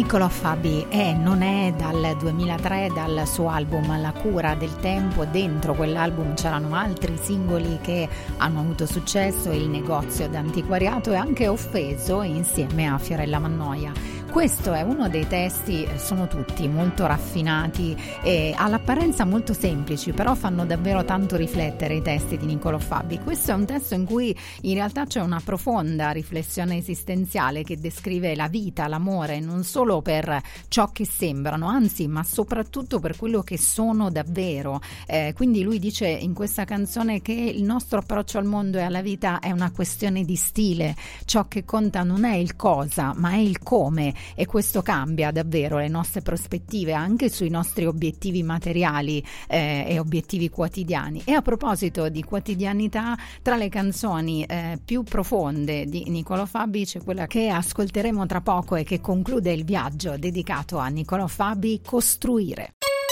Niccolò Fabi non è dal 2003, dal suo album La cura del tempo. Dentro quell'album c'erano altri singoli che hanno avuto successo, Il negozio d'antiquariato e anche Offeso insieme a Fiorella Mannoia. Questo è uno dei testi, sono tutti molto raffinati e all'apparenza molto semplici, però fanno davvero tanto riflettere i testi di Niccolò Fabi. Questo è un testo in cui in realtà c'è una profonda riflessione esistenziale che descrive la vita, l'amore, non solo per ciò che sembrano, anzi, ma soprattutto per quello che sono davvero. Quindi lui dice in questa canzone che il nostro approccio al mondo e alla vita è una questione di stile. Ciò che conta non è il cosa, ma è il come. E questo cambia davvero le nostre prospettive anche sui nostri obiettivi materiali e obiettivi quotidiani. E a proposito di quotidianità, tra le canzoni più profonde di Niccolò Fabi c'è quella che ascolteremo tra poco e che conclude il viaggio dedicato a Niccolò Fabi, Costruire.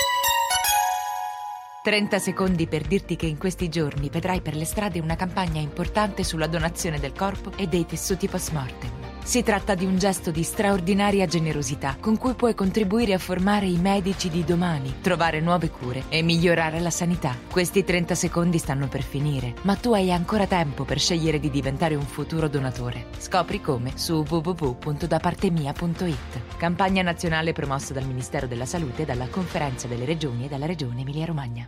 30 secondi per dirti che in questi giorni vedrai per le strade una campagna importante sulla donazione del corpo e dei tessuti post-mortem. Si tratta di un gesto di straordinaria generosità con cui puoi contribuire a formare i medici di domani, trovare nuove cure e migliorare la sanità. Questi 30 secondi stanno per finire, ma tu hai ancora tempo per scegliere di diventare un futuro donatore. Scopri come su www.dapartemia.it. Campagna nazionale promossa dal Ministero della Salute, dalla Conferenza delle Regioni e dalla Regione Emilia-Romagna.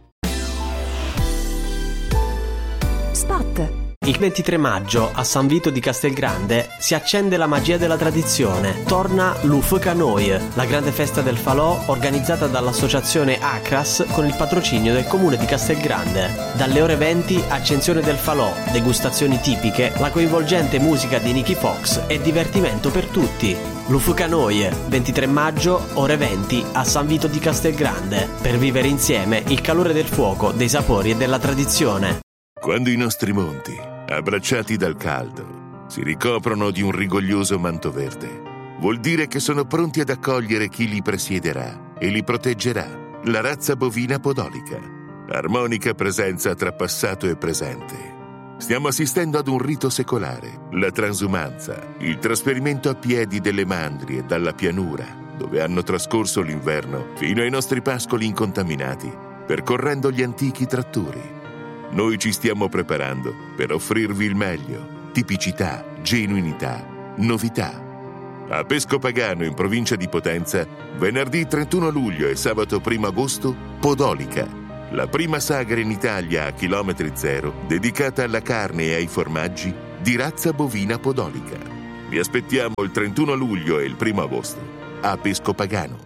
Spot. Il 23 maggio a San Vito di Castelgrande si accende la magia della tradizione. Torna l'Ufcanoi, la grande festa del falò organizzata dall'associazione Acras con il patrocinio del comune di Castelgrande. Dalle ore 20 accensione del falò, degustazioni tipiche, la coinvolgente musica di Nicky Fox e divertimento per tutti. L'Ufcanoi, 23 maggio, ore 20 a San Vito di Castelgrande, per vivere insieme il calore del fuoco, dei sapori e della tradizione. Quando i nostri monti, abbracciati dal caldo, si ricoprono di un rigoglioso manto verde, vuol dire che sono pronti ad accogliere chi li presiederà e li proteggerà, la razza bovina podolica. Armonica presenza tra passato e presente. Stiamo assistendo ad un rito secolare, la transumanza, il trasferimento a piedi delle mandrie dalla pianura, dove hanno trascorso l'inverno, fino ai nostri pascoli incontaminati, percorrendo gli antichi tratturi. Noi ci stiamo preparando per offrirvi il meglio, tipicità, genuinità, novità. A Pescopagano, in provincia di Potenza, venerdì 31 luglio e sabato 1 agosto, Podolica, la prima sagra in Italia a chilometri zero dedicata alla carne e ai formaggi di razza bovina podolica. Vi aspettiamo il 31 luglio e il 1 agosto a Pescopagano.